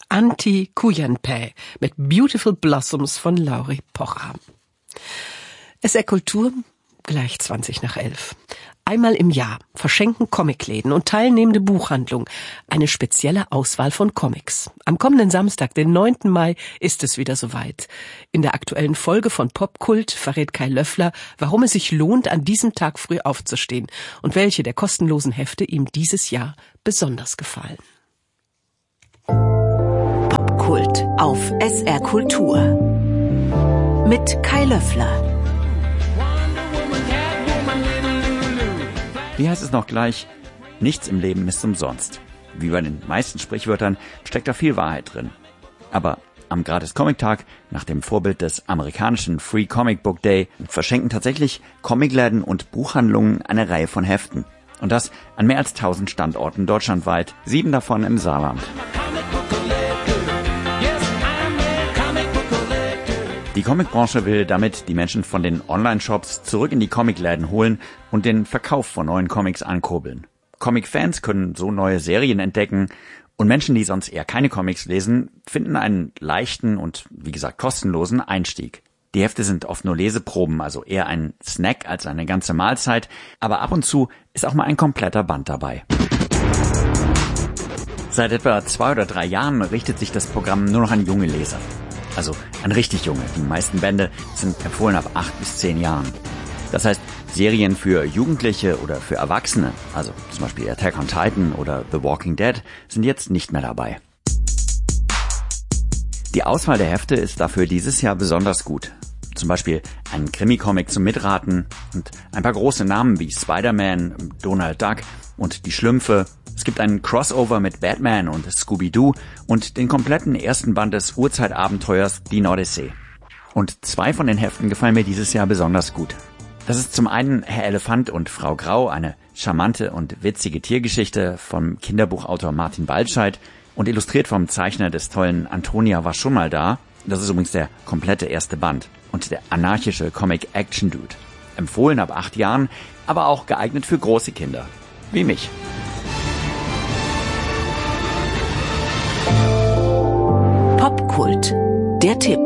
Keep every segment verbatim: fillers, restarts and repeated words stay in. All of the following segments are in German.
Anti-Kujanpää mit Beautiful Blossoms von Lauri Pocher. S R Kultur gleich zwanzig nach elf. Einmal im Jahr verschenken Comicläden und teilnehmende Buchhandlungen eine spezielle Auswahl von Comics. Am kommenden Samstag, den neunten Mai, ist es wieder soweit. In der aktuellen Folge von Popkult verrät Kai Löffler, warum es sich lohnt, an diesem Tag früh aufzustehen und welche der kostenlosen Hefte ihm dieses Jahr besonders gefallen. Popkult auf S R Kultur mit Kai Löffler. Wie heißt es noch gleich? Nichts im Leben ist umsonst. Wie bei den meisten Sprichwörtern steckt da viel Wahrheit drin. Aber am Gratis-Comic-Tag, nach dem Vorbild des amerikanischen Free Comic Book Day, verschenken tatsächlich Comicläden und Buchhandlungen eine Reihe von Heften. Und das an mehr als tausend Standorten deutschlandweit, sieben davon im Saarland. Die Comicbranche will damit die Menschen von den Online-Shops zurück in die Comicläden holen und den Verkauf von neuen Comics ankurbeln. Comic-Fans können so neue Serien entdecken und Menschen, die sonst eher keine Comics lesen, finden einen leichten und, wie gesagt, kostenlosen Einstieg. Die Hefte sind oft nur Leseproben, also eher ein Snack als eine ganze Mahlzeit, aber ab und zu ist auch mal ein kompletter Band dabei. Seit etwa zwei oder drei Jahren richtet sich das Programm nur noch an junge Leser. Also an richtig junge. Die meisten Bände sind empfohlen ab acht bis zehn Jahren. Das heißt, Serien für Jugendliche oder für Erwachsene, also zum Beispiel Attack on Titan oder The Walking Dead, sind jetzt nicht mehr dabei. Die Auswahl der Hefte ist dafür dieses Jahr besonders gut. Zum Beispiel ein Krimi-Comic zum Mitraten und ein paar große Namen wie Spider-Man, Donald Duck und die Schlümpfe. Es gibt einen Crossover mit Batman und Scooby-Doo und den kompletten ersten Band des Urzeitabenteuers Die Odyssee. Und zwei von den Heften gefallen mir dieses Jahr besonders gut. Das ist zum einen Herr Elefant und Frau Grau, eine charmante und witzige Tiergeschichte vom Kinderbuchautor Martin Waldscheid und illustriert vom Zeichner des tollen Antonia war schon mal da. Das ist übrigens der komplette erste Band. Und der anarchische Comic-Action-Dude. Empfohlen ab acht Jahren, aber auch geeignet für große Kinder. Wie mich. Popkult. Der Tipp.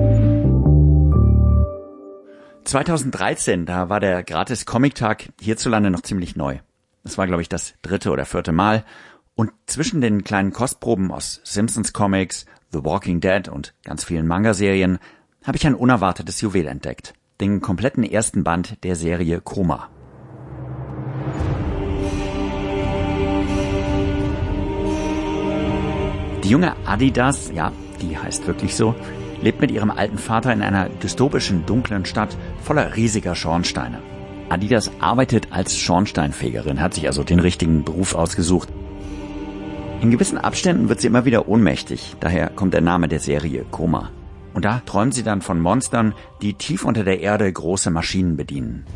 zweitausenddreizehn, da war der Gratis-Comic-Tag hierzulande noch ziemlich neu. Das war, glaube ich, das dritte oder vierte Mal. Und zwischen den kleinen Kostproben aus Simpsons Comics, The Walking Dead und ganz vielen Manga-Serien habe ich ein unerwartetes Juwel entdeckt. Den kompletten ersten Band der Serie Koma. Die junge Adidas, ja, die heißt wirklich so, lebt mit ihrem alten Vater in einer dystopischen, dunklen Stadt voller riesiger Schornsteine. Adidas arbeitet als Schornsteinfegerin, hat sich also den richtigen Beruf ausgesucht. In gewissen Abständen wird sie immer wieder ohnmächtig, daher kommt der Name der Serie Koma. Und da träumt sie dann von Monstern, die tief unter der Erde große Maschinen bedienen.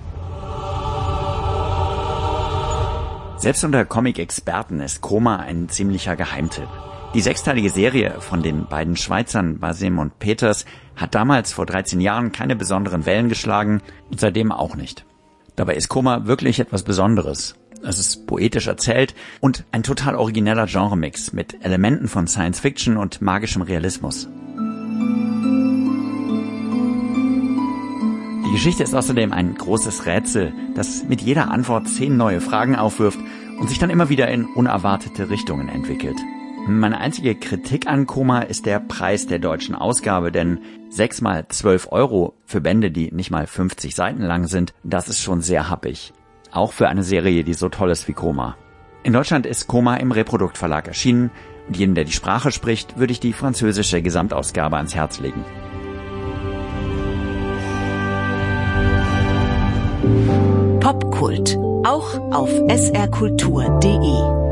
Selbst unter Comic-Experten ist Koma ein ziemlicher Geheimtipp. Die sechsteilige Serie von den beiden Schweizern Basim und Peters hat damals vor dreizehn Jahren keine besonderen Wellen geschlagen und seitdem auch nicht. Dabei ist Koma wirklich etwas Besonderes. Es ist poetisch erzählt und ein total origineller Genremix mit Elementen von Science-Fiction und magischem Realismus. Die Geschichte ist außerdem ein großes Rätsel, das mit jeder Antwort zehn neue Fragen aufwirft und sich dann immer wieder in unerwartete Richtungen entwickelt. Meine einzige Kritik an Koma ist der Preis der deutschen Ausgabe, denn sechs mal zwölf Euro für Bände, die nicht mal fünfzig Seiten lang sind, das ist schon sehr happig. Auch für eine Serie, die so toll ist wie Koma. In Deutschland ist Koma im Reprodukt Verlag erschienen und jedem, der die Sprache spricht, würde ich die französische Gesamtausgabe ans Herz legen. Popkult, auch auf s r kultur punkt d e.